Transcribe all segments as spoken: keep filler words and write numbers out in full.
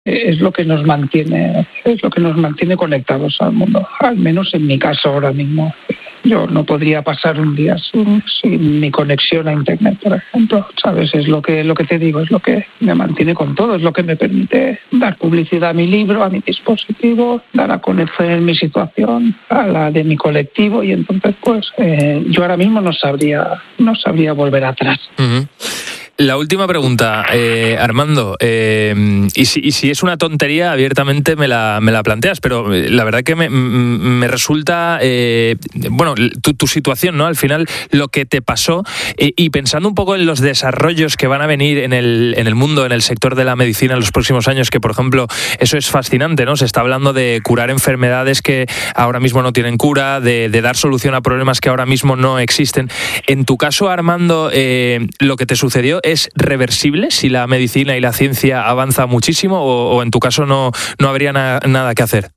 es lo que nos mantiene, es lo que nos mantiene conectados al mundo. Al menos en mi caso ahora mismo. Yo no podría pasar un día sin, sin mi conexión a Internet, por ejemplo. ¿Sabes? Es lo que, lo que te digo, es lo que me mantiene con todo, es lo que me permite dar publicidad a mi libro, a mi dispositivo, dar a conocer mi situación, a la de mi colectivo, y entonces pues eh, yo ahora mismo no sabría, no sabría volver atrás. Uh-huh. La última pregunta, eh, Armando, eh, y, si, y si es una tontería, abiertamente me la, me la planteas, pero la verdad que me, me resulta, eh, bueno, tu, tu situación, ¿no? Al final, lo que te pasó, eh, y pensando un poco en los desarrollos que van a venir en el, en el mundo, en el sector de la medicina en los próximos años, que por ejemplo, eso es fascinante, ¿no? Se está hablando de curar enfermedades que ahora mismo no tienen cura, de, de dar solución a problemas que ahora mismo no existen. En tu caso, Armando, eh, lo que te sucedió ¿es reversible si la medicina y la ciencia avanza muchísimo o, o en tu caso no, no habría na, nada que hacer?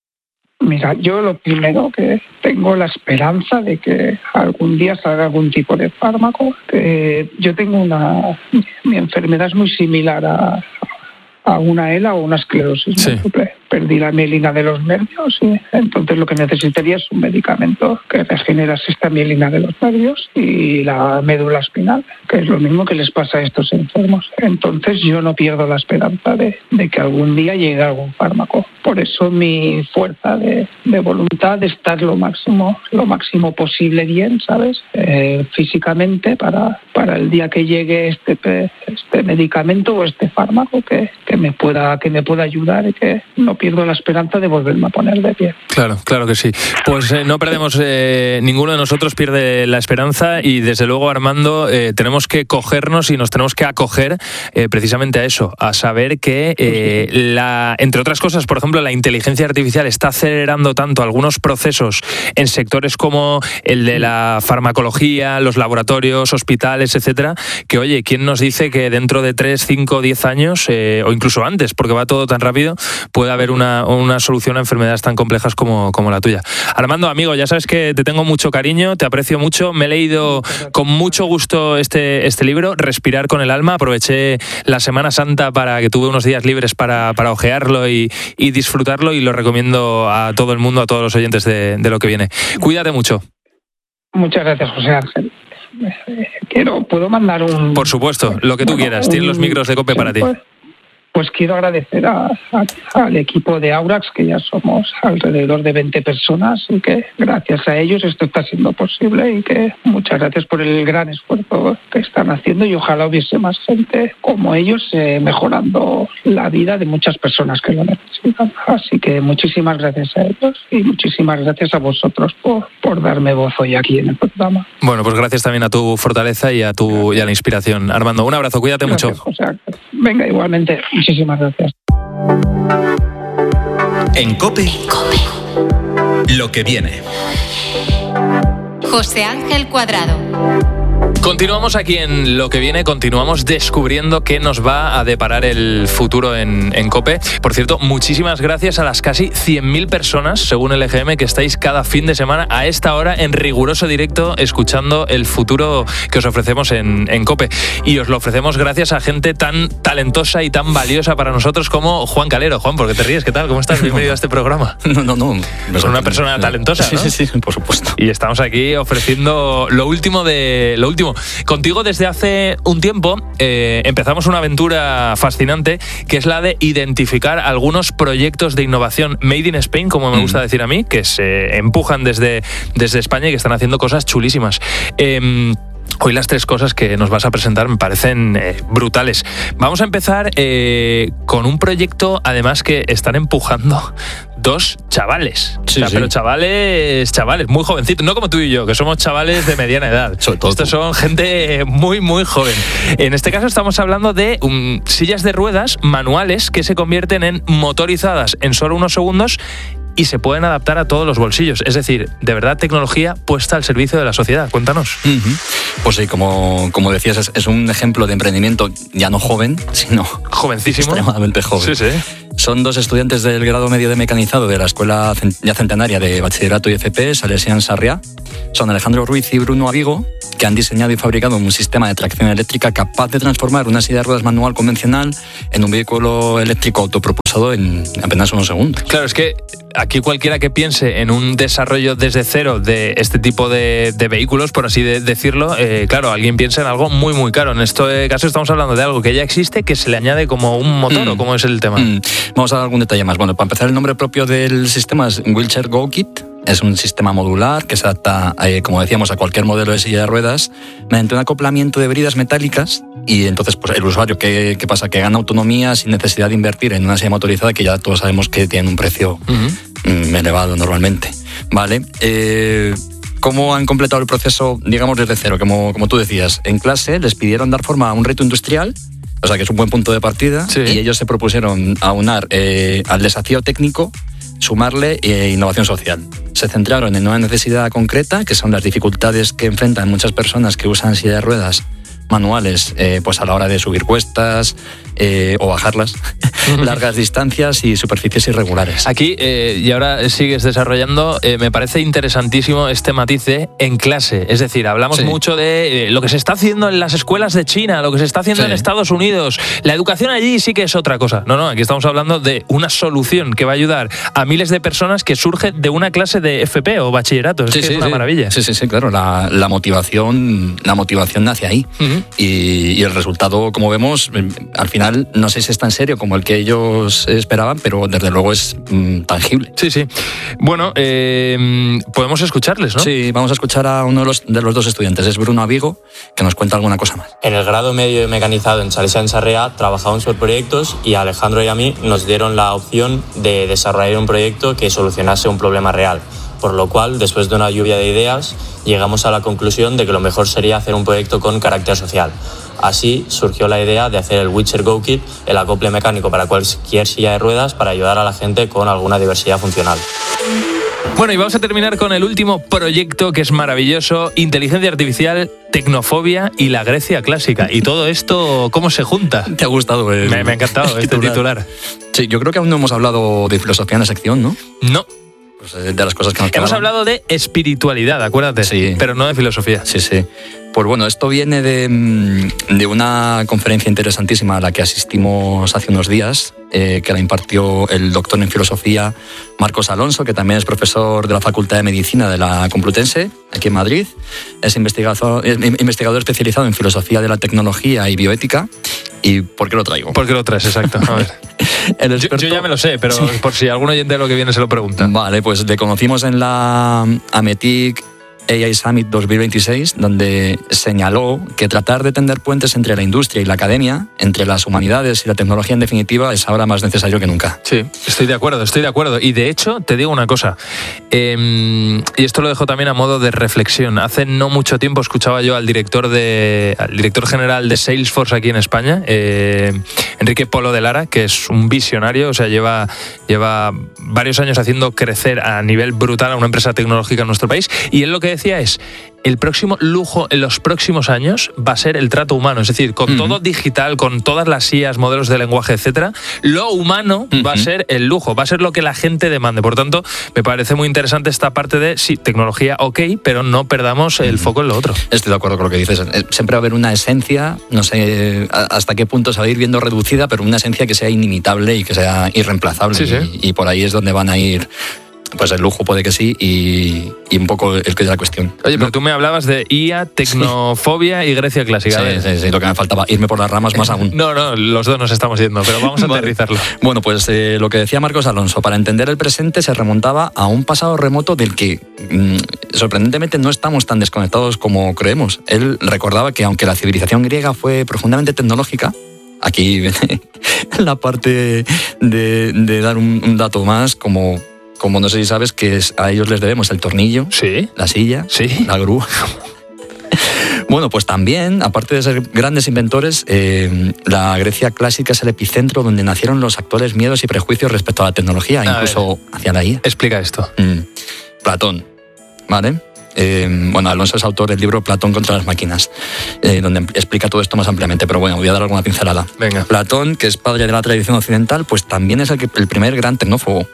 Mira, yo lo primero que tengo la esperanza de que algún día salga algún tipo de fármaco. Que yo tengo una... Mi enfermedad es muy similar a, a una E L A o una esclerosis sí. múltiple. Perdí la mielina de los nervios y entonces lo que necesitaría es un medicamento que regenera esta mielina de los nervios y la médula espinal, que es lo mismo que les pasa a estos enfermos. Entonces yo no pierdo la esperanza de, de que algún día llegue algún fármaco. Por eso mi fuerza de, de voluntad de estar lo máximo, lo máximo posible bien, ¿sabes? Eh, físicamente para, para el día que llegue este, este medicamento o este fármaco que, que me pueda, que me pueda ayudar y que no pierdo la esperanza de volverme a poner de pie. Claro, claro que sí. Pues eh, no perdemos, eh, ninguno de nosotros pierde la esperanza y desde luego, Armando, eh, tenemos que cogernos y nos tenemos que acoger eh, precisamente a eso, a saber que, eh, la, entre otras cosas, por ejemplo, la inteligencia artificial está acelerando tanto algunos procesos en sectores como el de la farmacología, los laboratorios, hospitales, etcétera, que oye, ¿quién nos dice que dentro de tres, cinco, diez años, eh, o incluso antes, porque va todo tan rápido, puede haber una, una solución a enfermedades tan complejas como, como la tuya? Armando, amigo, ya sabes que te tengo mucho cariño, te aprecio mucho, me he leído con mucho gusto este, este libro, Respirar con el alma. Aproveché la Semana Santa para que tuve unos días libres para, para ojearlo y, y disfrutarlo, y lo recomiendo a todo el mundo, a todos los oyentes de, de Lo que viene. Cuídate mucho. Muchas gracias, José Ángel. Quiero, ¿puedo mandar un...? Por supuesto, lo que tú bueno, quieras. Un... Tienes los micros de COPE sí, para ti. Pues... Pues quiero agradecer a, a, al equipo de Aurax, que ya somos alrededor de veinte personas, y que gracias a ellos esto está siendo posible, y que muchas gracias por el gran esfuerzo que están haciendo, y ojalá hubiese más gente como ellos eh, mejorando la vida de muchas personas que lo necesitan. Así que muchísimas gracias a ellos y muchísimas gracias a vosotros por, por darme voz hoy aquí en el programa. Bueno, pues gracias también a tu fortaleza y a tu y a la inspiración. Armando, un abrazo, cuídate gracias, mucho. José. Venga, igualmente. Muchísimas gracias. En COPE, COPE. Lo que viene. José Ángel Cuadrado. Continuamos aquí en Lo que viene, continuamos descubriendo qué nos va a deparar el futuro en, en COPE. Por cierto, muchísimas gracias a las casi cien mil personas, según el E G M, que estáis cada fin de semana a esta hora en riguroso directo escuchando el futuro que os ofrecemos en, en COPE. Y os lo ofrecemos gracias a gente tan talentosa y tan valiosa para nosotros como Juan Calero. Juan, ¿por qué te ríes? ¿Qué tal? ¿Cómo estás? Bienvenido a este programa. No, no, no. Es una persona talentosa, ¿no? Sí, sí, sí, por supuesto. Y estamos aquí ofreciendo lo último de lo último. Contigo desde hace un tiempo eh, empezamos una aventura fascinante, que es la de identificar algunos proyectos de innovación made in Spain, como me gusta mm. decir a mí, que se empujan desde, desde España y que están haciendo cosas chulísimas. Eh, Hoy las tres cosas que nos vas a presentar me parecen eh, brutales. Vamos a empezar eh, con un proyecto, además, que están empujando dos chavales. Sí, o sea, sí. Pero chavales, chavales, muy jovencitos. No como tú y yo, que somos chavales de mediana edad. Sobre todo Estos tú. Son gente muy, muy joven. En este caso estamos hablando de um, sillas de ruedas manuales que se convierten en motorizadas en solo unos segundos y se pueden adaptar a todos los bolsillos. Es decir, de verdad, tecnología puesta al servicio de la sociedad. Cuéntanos. Uh-huh. Pues sí, como, como decías, es, es un ejemplo de emprendimiento ya no joven, sino jovencísimo. Extremadamente joven. Sí, sí. Son dos estudiantes del grado medio de mecanizado de la Escuela ya Centenaria de Bachillerato y F P, Salesian Sarriá. Son Alejandro Ruiz y Bruno Avigo, que han diseñado y fabricado un sistema de tracción eléctrica capaz de transformar una silla de ruedas manual convencional en un vehículo eléctrico autopropulsado en apenas unos segundos. Claro, es que aquí cualquiera que piense en un desarrollo desde cero de este tipo de, de vehículos, por así de decirlo, eh, claro, alguien piensa en algo muy, muy caro. En este caso estamos hablando de algo que ya existe, que se le añade como un motor, mm. ¿o cómo es el tema? Mm. Vamos a dar algún detalle más. Bueno, para empezar, el nombre propio del sistema es Wheelchair Go Kit. Es un sistema modular que se adapta, eh, como decíamos, a cualquier modelo de silla de ruedas mediante un acoplamiento de bridas metálicas. Y entonces, pues el usuario, ¿qué, qué pasa? Que gana autonomía sin necesidad de invertir en una silla motorizada que ya todos sabemos que tiene un precio uh-huh. elevado normalmente. ¿Vale? Eh, ¿Cómo han completado el proceso, digamos, desde cero? Como, como tú decías, en clase les pidieron dar forma a un reto industrial, o sea que es un buen punto de partida, sí. Y ellos se propusieron aunar eh, al desafío técnico, sumarle eh, innovación social. Se centraron en una necesidad concreta, que son las dificultades que enfrentan muchas personas que usan silla de ruedas manuales, eh, pues a la hora de subir cuestas eh, o bajarlas, largas distancias y superficies irregulares. Aquí, eh, y ahora sigues desarrollando, eh, me parece interesantísimo este matiz de en clase. Es decir, hablamos sí. mucho de eh, lo que se está haciendo en las escuelas de China, lo que se está haciendo sí. en Estados Unidos. La educación allí sí que es otra cosa. No, no, aquí estamos hablando de una solución que va a ayudar a miles de personas que surge de una clase de F P o bachillerato. Es, sí, que sí, es una sí. maravilla. Sí, sí, sí, claro. La, la motivación, la motivación nace ahí. Uh-huh. Y, y el resultado, como vemos, al final no sé si es tan serio como el que ellos esperaban, pero desde luego es mm, tangible. Sí, sí. Bueno, eh, podemos escucharles, ¿no? Sí, vamos a escuchar a uno de los, de los dos estudiantes, es Bruno Avigo, que nos cuenta alguna cosa más. En el grado medio de mecanizado en Salesian Sarriá trabajamos sobre proyectos y a Alejandro y a mí nos dieron la opción de desarrollar un proyecto que solucionase un problema real. Por lo cual, después de una lluvia de ideas, llegamos a la conclusión de que lo mejor sería hacer un proyecto con carácter social. Así surgió la idea de hacer el Wheelchair Go Kit, el acople mecánico para cualquier silla de ruedas para ayudar a la gente con alguna diversidad funcional. Bueno, y vamos a terminar con el último proyecto que es maravilloso: inteligencia artificial, tecnofobia y la Grecia clásica. Y todo esto, ¿cómo se junta? ¿Te ha gustado? El... Me, me ha encantado este titular. Sí, yo creo que aún no hemos hablado de filosofía en la sección, ¿no? No. Pues de las cosas que nos Hemos quedaban. hablado de espiritualidad, acuérdate, sí. Pero no de filosofía. Sí, sí. Pues bueno, esto viene de, de una conferencia interesantísima a la que asistimos hace unos días, eh, que la impartió el doctor en filosofía Marcos Alonso, que también es profesor de la Facultad de Medicina de la Complutense, aquí en Madrid. Es investigador, es investigador especializado en filosofía de la tecnología y bioética. ¿Y por qué lo traigo? ¿Por qué lo traes? Exacto. A ver. El experto... yo, yo ya me lo sé, pero sí. Por si algún oyente de lo que viene se lo pregunta. Vale, pues le conocimos en la AMETIC A I Summit dos mil veintiséis, donde señaló que tratar de tender puentes entre la industria y la academia, entre las humanidades y la tecnología en definitiva, es ahora más necesario que nunca. Sí, estoy de acuerdo, estoy de acuerdo. Y de hecho, te digo una cosa, eh, y esto lo dejo también a modo de reflexión. Hace no mucho tiempo escuchaba yo al director, de, al director general de Salesforce aquí en España, eh, Enrique Polo de Lara, que es un visionario, o sea, lleva, lleva varios años haciendo crecer a nivel brutal a una empresa tecnológica en nuestro país, y él lo que decía es: el próximo lujo en los próximos años va a ser el trato humano, es decir, con uh-huh. todo digital, con todas las I As, modelos de lenguaje, etcétera, lo humano uh-huh. va a ser el lujo, va a ser lo que la gente demande. Por tanto, me parece muy interesante esta parte de, sí, tecnología, ok, pero no perdamos el uh-huh. foco en lo otro. Estoy de acuerdo con lo que dices. Siempre va a haber una esencia, no sé hasta qué punto se va a ir viendo reducida, pero una esencia que sea inimitable y que sea irreemplazable. Sí, sí. Y, y por ahí es donde van a ir. Pues el lujo puede que sí y, y un poco el que es la cuestión. Oye, pero tú me hablabas de I A, tecnofobia sí. y Grecia clásica. Sí, sí, sí, lo que me faltaba, irme por las ramas más aún. No, no, los dos nos estamos yendo, pero vamos a vale. aterrizarlo. Bueno, pues eh, lo que decía Marcos Alonso, para entender el presente se remontaba a un pasado remoto del que mmm, sorprendentemente no estamos tan desconectados como creemos. Él recordaba que aunque la civilización griega fue profundamente tecnológica, aquí viene la parte de, de dar un, un dato más, como... Como no sé si sabes que es, a ellos les debemos el tornillo, ¿sí? La silla, ¿sí? La grúa. Bueno, pues también, aparte de ser grandes inventores, eh, la Grecia clásica es el epicentro donde nacieron los actuales miedos y prejuicios respecto a la tecnología, a incluso ver, hacia la I A. Explica esto. Mm. Platón, ¿vale? Eh, bueno, Alonso es autor del libro Platón contra las máquinas, eh, donde explica todo esto más ampliamente, pero bueno, voy a dar alguna pincelada. Venga. Platón, que es padre de la tradición occidental, pues también es el, que, el primer gran tecnófobo.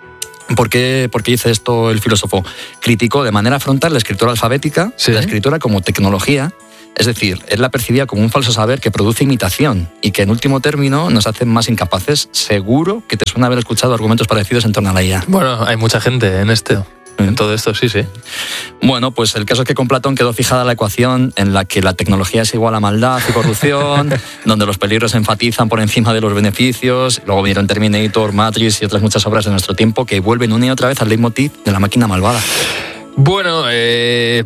¿Por qué, ¿Por qué dice esto el filósofo? Criticó de manera frontal la escritura alfabética, ¿sí? La escritura como tecnología. Es decir, él la percibía como un falso saber que produce imitación y que en último término nos hace más incapaces. Seguro que te suena haber escuchado argumentos parecidos en torno a la I A. Bueno, hay mucha gente en este, en todo esto, sí, sí. Bueno, pues el caso es que con Platón quedó fijada la ecuación en la que la tecnología es igual a maldad y corrupción, donde los peligros se enfatizan por encima de los beneficios. Luego vinieron Terminator, Matrix y otras muchas obras de nuestro tiempo que vuelven una y otra vez al leitmotiv de la máquina malvada. Bueno, eh...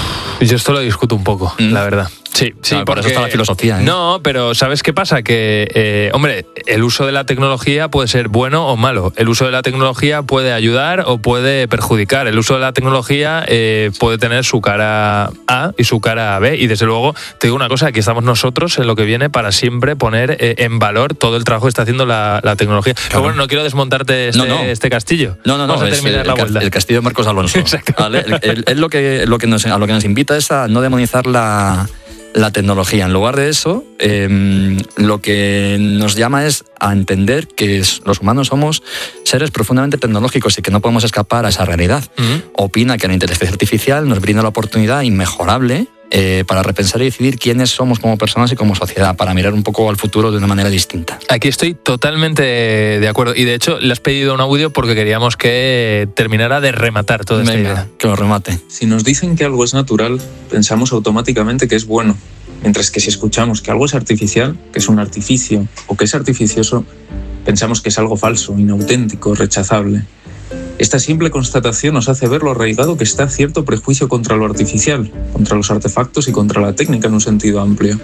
yo esto lo discuto un poco, mm. la verdad. Sí, sí, claro, por eso está la filosofía, ¿eh? No, pero ¿sabes qué pasa? Que, eh, hombre, el uso de la tecnología puede ser bueno o malo. El uso de la tecnología puede ayudar o puede perjudicar. El uso de la tecnología eh, puede tener su cara A y su cara B. Y desde luego, te digo una cosa, aquí estamos nosotros en lo que viene para siempre poner eh, en valor todo el trabajo que está haciendo la, la tecnología. Claro. Pero bueno, no quiero desmontarte este, no, no. este castillo. No, no, no. Vamos a terminar el, la el, vuelta. El castillo de Marcos Alonso. Exacto. ¿Vale? Él lo que, lo que nos, a lo que nos invita es a no demonizar la... la tecnología. En lugar de eso, eh, lo que nos llama es a entender que los humanos somos seres profundamente tecnológicos y que no podemos escapar a esa realidad. Uh-huh. Opina que la inteligencia artificial nos brinda la oportunidad inmejorable eh, para repensar y decidir quiénes somos como personas y como sociedad, para mirar un poco al futuro de una manera distinta. Aquí estoy totalmente de acuerdo. Y de hecho, le has pedido un audio porque queríamos que terminara de rematar toda esta Venga, idea. Que lo remate. Si nos dicen que algo es natural, pensamos automáticamente que es bueno. Mientras que si escuchamos que algo es artificial, que es un artificio o que es artificioso, pensamos que es algo falso, inauténtico, rechazable. Esta simple constatación nos hace ver lo arraigado que está cierto prejuicio contra lo artificial, contra los artefactos y contra la técnica en un sentido amplio.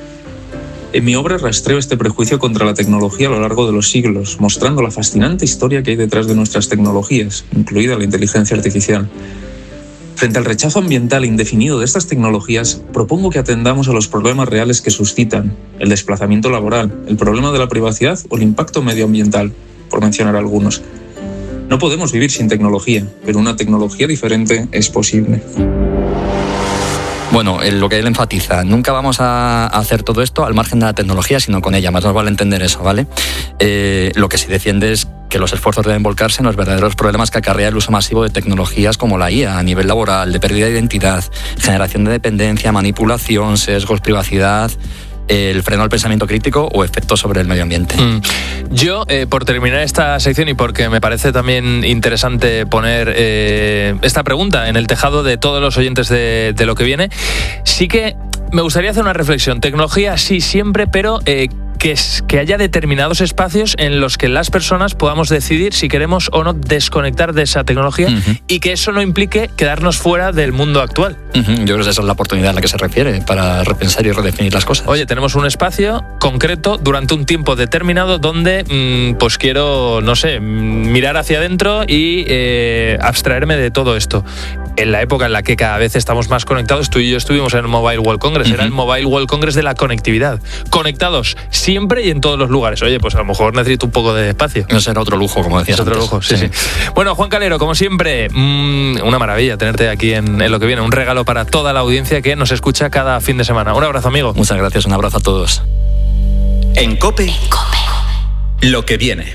En mi obra rastreo este prejuicio contra la tecnología a lo largo de los siglos, mostrando la fascinante historia que hay detrás de nuestras tecnologías, incluida la inteligencia artificial. Frente al rechazo ambiental indefinido de estas tecnologías, propongo que atendamos a los problemas reales que suscitan, el desplazamiento laboral, el problema de la privacidad o el impacto medioambiental, por mencionar algunos. No podemos vivir sin tecnología, pero una tecnología diferente es posible. Bueno, lo que él enfatiza, nunca vamos a hacer todo esto al margen de la tecnología, sino con ella, más nos vale entender eso, ¿vale? Eh, lo que sí defiende es que los esfuerzos deben volcarse en los verdaderos problemas que acarrea el uso masivo de tecnologías como la I A, a nivel laboral, de pérdida de identidad, generación de dependencia, manipulación, sesgos, privacidad, el freno al pensamiento crítico o efectos sobre el medio ambiente. Mm. Yo, eh, por terminar esta sección y porque me parece también interesante poner eh, esta pregunta en el tejado de todos los oyentes de, de lo que viene, sí que me gustaría hacer una reflexión. Tecnología sí, siempre, pero... Eh, Que, es, que haya determinados espacios en los que las personas podamos decidir si queremos o no desconectar de esa tecnología, uh-huh. y que eso no implique quedarnos fuera del mundo actual. Uh-huh. Yo creo que esa es la oportunidad a la que se refiere para repensar y redefinir las cosas. Oye, tenemos un espacio concreto durante un tiempo determinado donde mmm, pues quiero, no sé, mirar hacia adentro y eh, abstraerme de todo esto. En la época en la que cada vez estamos más conectados, tú y yo estuvimos en el Mobile World Congress, uh-huh. era el Mobile World Congress de la conectividad. Conectados siempre y en todos los lugares. Oye, pues a lo mejor necesito un poco de espacio. No será otro lujo, como decías. Es otro antes. lujo, sí, sí, sí. Bueno, Juan Calero, como siempre, mmm, una maravilla tenerte aquí en, en lo que viene. Un regalo para toda la audiencia que nos escucha cada fin de semana. Un abrazo, amigo. Muchas gracias, un abrazo a todos. En COPE, en COPE. Lo que viene.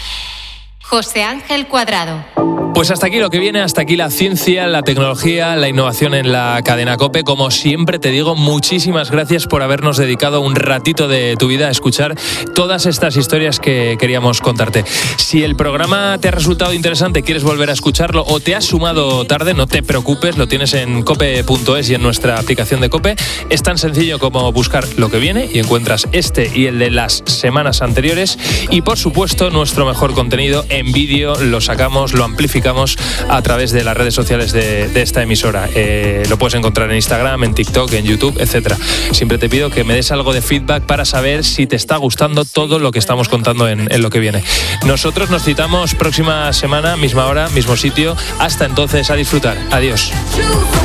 José Ángel Cuadrado. Pues hasta aquí lo que viene, hasta aquí la ciencia, la tecnología, la innovación en la cadena COPE. Como siempre te digo, muchísimas gracias por habernos dedicado un ratito de tu vida a escuchar todas estas historias que queríamos contarte. Si el programa te ha resultado interesante, quieres volver a escucharlo o te has sumado tarde, no te preocupes, lo tienes en cope punto es y en nuestra aplicación de COPE. Es tan sencillo como buscar lo que viene y encuentras este y el de las semanas anteriores. Y por supuesto, nuestro mejor contenido en vídeo lo sacamos, lo amplificamos a través de las redes sociales de, de esta emisora. Eh, lo puedes encontrar en Instagram, en TikTok, en YouTube, etcétera. Siempre te pido que me des algo de feedback para saber si te está gustando todo lo que estamos contando en, en lo que viene. Nosotros nos citamos próxima semana, misma hora, mismo sitio. Hasta entonces, a disfrutar. Adiós.